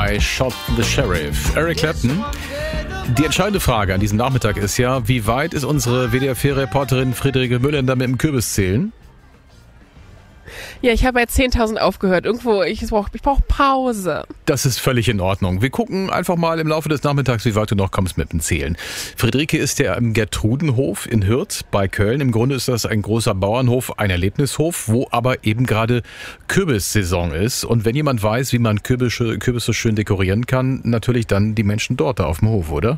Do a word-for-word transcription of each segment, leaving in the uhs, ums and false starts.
I Shot the Sheriff. Eric Clapton. Die entscheidende Frage an diesem Nachmittag ist ja, wie weit ist unsere W D R vier-Reporterin Friederike Müllender mit dem Kürbiszählen? Ja, ich habe bei zehntausend aufgehört. Irgendwo, ich brauche ich brauch Pause. Das ist völlig in Ordnung. Wir gucken einfach mal im Laufe des Nachmittags, wie weit du noch kommst mit dem Zählen. Friederike ist ja im Gertrudenhof in Hürth bei Köln. Im Grunde ist das ein großer Bauernhof, ein Erlebnishof, wo aber eben gerade Kürbissaison ist. Und wenn jemand weiß, wie man Kürbisse, Kürbisse schön dekorieren kann, natürlich dann die Menschen dort da auf dem Hof, oder?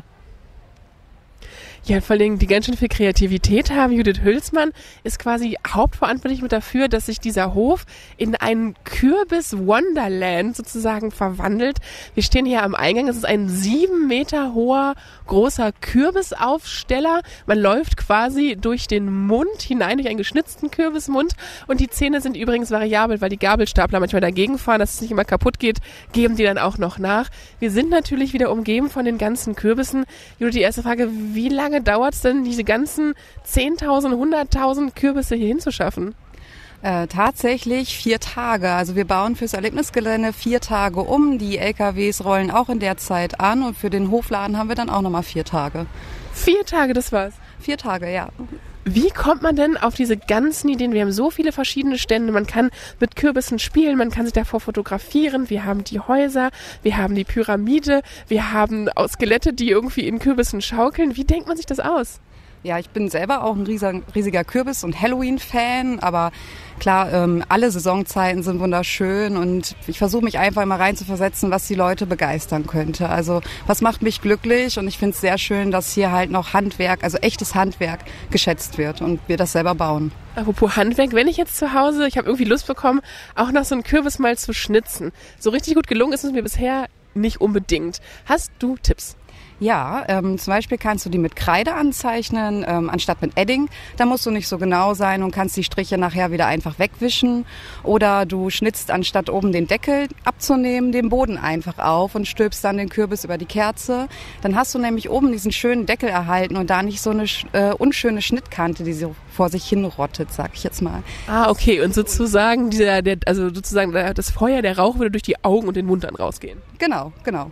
Ja, vor allem die ganz schön viel Kreativität haben. Judith Hülsmann ist quasi hauptverantwortlich mit dafür, dass sich dieser Hof in ein Kürbis-Wonderland sozusagen verwandelt. Wir stehen hier am Eingang. Es ist ein sieben Meter hoher, großer Kürbisaufsteller. Man läuft quasi durch den Mund hinein, durch einen geschnitzten Kürbismund. Und die Zähne sind übrigens variabel, weil die Gabelstapler manchmal dagegen fahren, dass es nicht immer kaputt geht, geben die dann auch noch nach. Wir sind natürlich wieder umgeben von den ganzen Kürbissen. Judith, die erste Frage, wie lange dauert es denn, diese ganzen zehntausend, hunderttausend Kürbisse hier hinzuschaffen? Äh, tatsächlich vier Tage. Also wir bauen fürs Erlebnisgelände vier Tage um. Die L K Ws rollen auch in der Zeit an und für den Hofladen haben wir dann auch nochmal vier Tage. Vier Tage, das war's? Vier Tage, ja. Wie kommt man denn auf diese ganzen Ideen? Wir haben so viele verschiedene Stände. Man kann mit Kürbissen spielen, man kann sich davor fotografieren. Wir haben die Häuser, wir haben die Pyramide, wir haben Skelette, die irgendwie in Kürbissen schaukeln. Wie denkt man sich das aus? Ja, ich bin selber auch ein riesiger, riesiger Kürbis- und Halloween-Fan, aber klar, ähm, alle Saisonzeiten sind wunderschön und ich versuche mich einfach immer reinzuversetzen, was die Leute begeistern könnte. Also was macht mich glücklich und ich finde es sehr schön, dass hier halt noch Handwerk, also echtes Handwerk geschätzt wird und wir das selber bauen. Apropos Handwerk, wenn ich jetzt zu Hause, ich habe irgendwie Lust bekommen, auch noch so einen Kürbis mal zu schnitzen. So richtig gut gelungen ist es mir bisher nicht unbedingt. Hast du Tipps? Ja, ähm, zum Beispiel kannst du die mit Kreide anzeichnen, ähm, anstatt mit Edding. Da musst du nicht so genau sein und kannst die Striche nachher wieder einfach wegwischen. Oder du schnitzt, anstatt oben den Deckel abzunehmen, den Boden einfach auf und stülpst dann den Kürbis über die Kerze. Dann hast du nämlich oben diesen schönen Deckel erhalten und da nicht so eine äh, unschöne Schnittkante, die so vor sich hin rottet, sag ich jetzt mal. Ah, okay. Und sozusagen dieser, der, also sozusagen das Feuer, der Rauch würde durch die Augen und den Mund dann rausgehen. Genau, genau.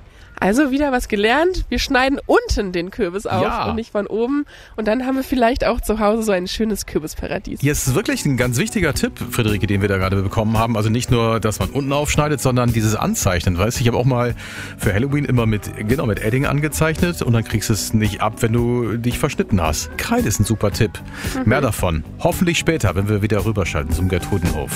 Also wieder was gelernt. Wir schneiden unten den Kürbis auf ja. und nicht von oben. Und dann haben wir vielleicht auch zu Hause so ein schönes Kürbisparadies. Hier ist wirklich ein ganz wichtiger Tipp, Friederike, den wir da gerade bekommen haben. Also nicht nur, dass man unten aufschneidet, sondern dieses Anzeichnen. Weißt du, ich habe auch mal für Halloween immer mit, genau, mit Edding angezeichnet und dann kriegst du es nicht ab, wenn du dich verschnitten hast. Kreide ist ein super Tipp. Mhm. Mehr davon. Hoffentlich später, wenn wir wieder rüberschalten zum Gertrudenhof.